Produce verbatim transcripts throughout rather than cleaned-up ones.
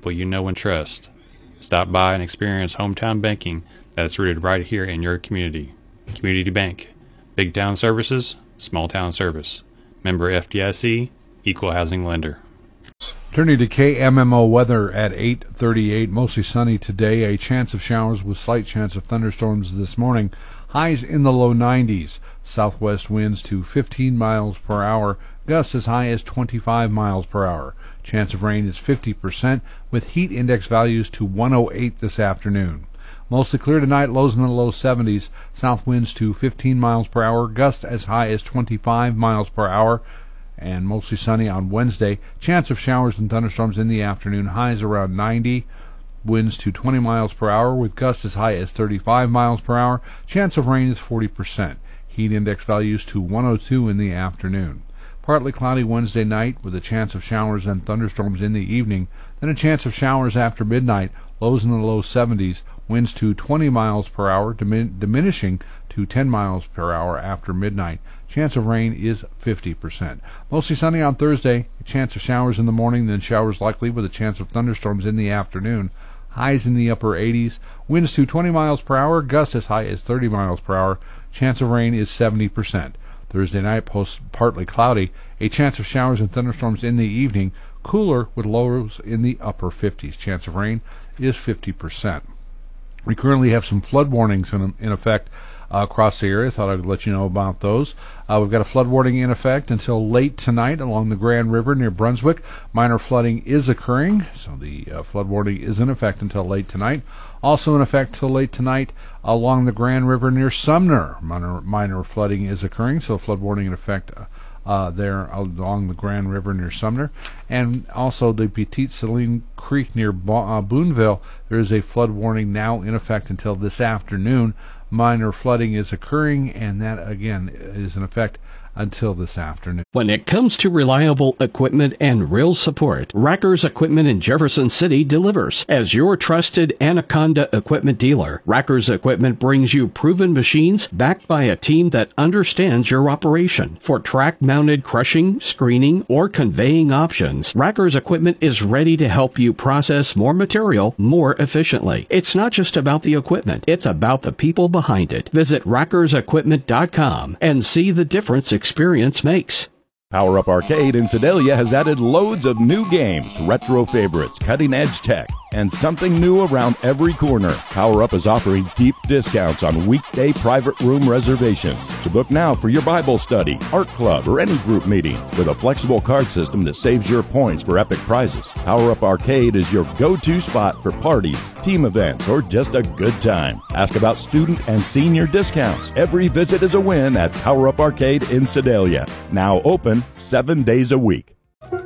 people you know and trust. Stop by and experience hometown banking that's rooted right here in your community. Community Bank. Big town services, small town service. Member F D I C, Equal Housing Lender. Turning to K M M O weather at eight thirty-eight, mostly sunny today, a chance of showers with slight chance of thunderstorms this morning. Highs in the low nineties. Southwest winds to fifteen miles per hour, gusts as high as twenty-five miles per hour. Chance of rain is fifty percent, with heat index values to one oh eight this afternoon. Mostly clear tonight, lows in the low seventies. South winds to fifteen miles per hour, gusts as high as twenty-five miles per hour. And mostly sunny on Wednesday. Chance of showers and thunderstorms in the afternoon. Highs around ninety. Winds to twenty miles per hour with gusts as high as thirty-five miles per hour. Chance of rain is forty percent. Heat index values to one oh two in the afternoon. Partly cloudy Wednesday night with a chance of showers and thunderstorms in the evening. Then a chance of showers after midnight. Lows in the low seventies. Winds to twenty miles per hour, dimin- diminishing to ten miles per hour after midnight. Chance of rain is fifty percent. Mostly sunny on Thursday. A chance of showers in the morning, then showers likely with a chance of thunderstorms in the afternoon. Highs in the upper eighties. Winds to twenty miles per hour. Gusts as high as thirty miles per hour. Chance of rain is seventy percent. Thursday night, post partly cloudy. A chance of showers and thunderstorms in the evening. Cooler with lows in the upper fifties. Chance of rain is fifty percent. We currently have some flood warnings in, in effect uh, across the area. Thought I'd let you know about those. Uh, we've got a flood warning in effect until late tonight along the Grand River near Brunswick. Minor flooding is occurring, so the uh, flood warning is in effect until late tonight. Also in effect till late tonight along the Grand River near Sumner. Minor, minor flooding is occurring, so flood warning in effect uh, uh, there along the Grand River near Sumner. And also the Petite Celine Creek near Bo- uh, Boonville, there is a flood warning now in effect until this afternoon. Minor flooding is occurring, and that, again, is in effect until this afternoon. When it comes to reliable equipment and real support, Racker's Equipment in Jefferson City delivers. As your trusted Anaconda equipment dealer, Racker's Equipment brings you proven machines backed by a team that understands your operation. For track-mounted crushing, screening, or conveying options, Racker's Equipment is ready to help you process more material more efficiently. It's not just about the equipment, it's about the people behind it. Visit rackers equipment dot com and see the difference experience makes. Power Up Arcade in Sedalia has added loads of new games, retro favorites, cutting-edge tech, and something new around every corner. Power Up is offering deep discounts on weekday private room reservations. So book now for your Bible study, art club, or any group meeting with a flexible card system that saves your points for epic prizes. Power Up Arcade is your go-to spot for parties, team events, or just a good time. Ask about student and senior discounts. Every visit is a win at Power Up Arcade in Sedalia. Now open seven days a week.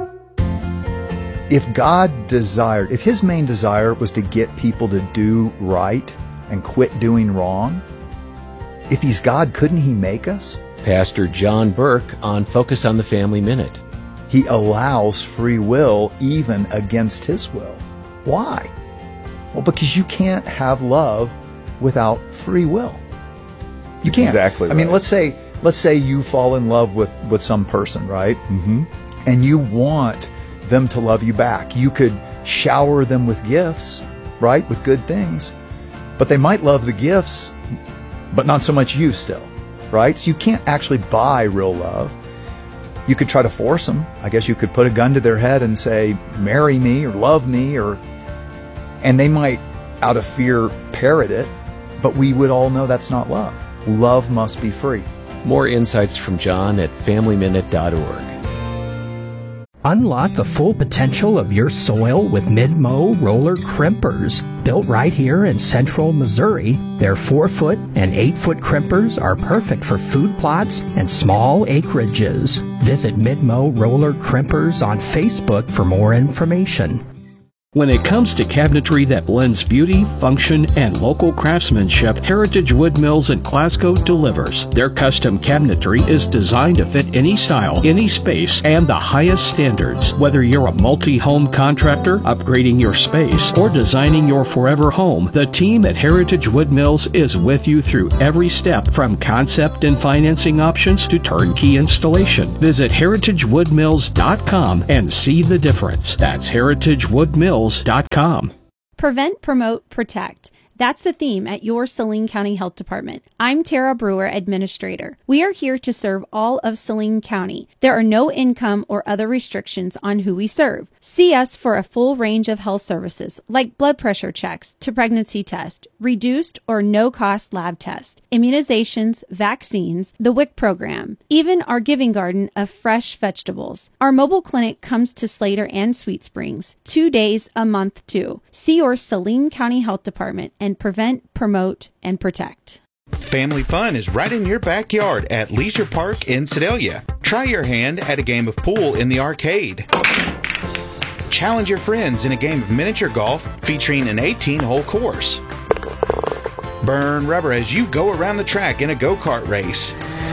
If God desired, if his main desire was to get people to do right and quit doing wrong, if he's God, couldn't he make us? Pastor John Burke on Focus on the Family Minute. He allows free will even against his will. Why? Well, because you can't have love without free will. You can't. Exactly. I mean, right. let's say let's say you fall in love with, with some person, right? Mm-hmm. And you want them to love you back. You could shower them with gifts, right? With good things. But they might love the gifts, but not so much you still, right? So you can't actually buy real love. You could try to force them. I guess you could put a gun to their head and say, marry me or love me, or, and they might, out of fear, parrot it. But we would all know that's not love. Love must be free. More insights from John at family minute dot org. Unlock the full potential of your soil with Mid-Mow roller crimpers. Built right here in central Missouri, their four-foot and eight-foot crimpers are perfect for food plots and small acreages. Visit Mid-Mow roller crimpers on Facebook for more information. When it comes to cabinetry that blends beauty, function, and local craftsmanship, Heritage Wood Mills in Glasgow delivers. Their custom cabinetry is designed to fit any style, any space, and the highest standards. Whether you're a multi-home contractor, upgrading your space, or designing your forever home, the team at Heritage Wood Mills is with you through every step, from concept and financing options to turnkey installation. Visit heritage wood mills dot com and see the difference. That's heritage wood mills hills dot com. Prevent, Promote, Protect. That's the theme at your Saline County Health Department. I'm Tara Brewer, Administrator. We are here to serve all of Saline County. There are no income or other restrictions on who we serve. See us for a full range of health services like blood pressure checks to pregnancy test, reduced or no-cost lab tests, immunizations, vaccines, the W I C program, even our giving garden of fresh vegetables. Our mobile clinic comes to Slater and Sweet Springs, two days a month too. See your Saline County Health Department and prevent, promote, and protect. Family fun is right in your backyard at Leisure Park in Sedalia. Try your hand at a game of pool in the arcade. Challenge your friends in a game of miniature golf featuring an eighteen-hole course. Burn rubber as you go around the track in a go-kart race.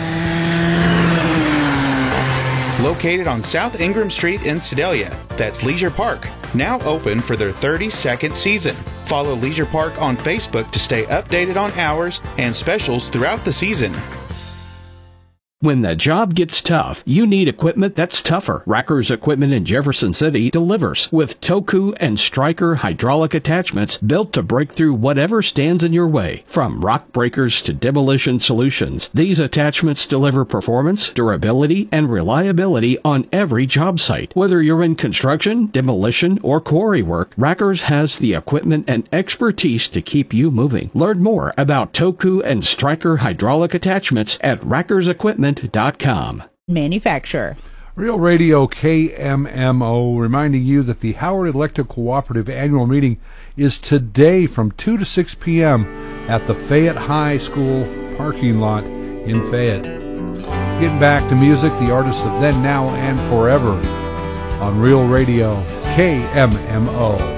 Located on South Ingram Street in Sedalia, that's Leisure Park, now open for their thirty-second season. Follow Leisure Park on Facebook to stay updated on hours and specials throughout the season. When the job gets tough, you need equipment that's tougher. Rackers Equipment in Jefferson City delivers with Toku and Stryker hydraulic attachments built to break through whatever stands in your way. From rock breakers to demolition solutions, these attachments deliver performance, durability, and reliability on every job site. Whether you're in construction, demolition, or quarry work, Rackers has the equipment and expertise to keep you moving. Learn more about Toku and Stryker hydraulic attachments at rackers equipment dot com. Manufacturer. Real Radio K M M O reminding you that the Howard Electric Cooperative annual meeting is today from two to six p.m. at the Fayette High School parking lot in Fayette. Getting back to music, the artists of Then, Now, and Forever on Real Radio K M M O.